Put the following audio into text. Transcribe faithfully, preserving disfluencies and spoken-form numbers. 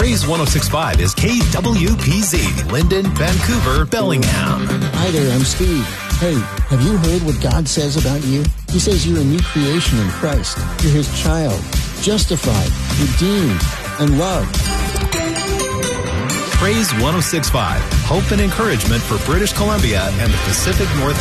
Praise one oh six point five is K W P Z, Linden, Vancouver, Bellingham. Hi there, I'm Steve. Hey, have you heard what God says about you? He says you're a new creation in Christ. You're His child, justified, redeemed, and loved. Praise one oh six point five, hope and encouragement for British Columbia and the Pacific Northwest.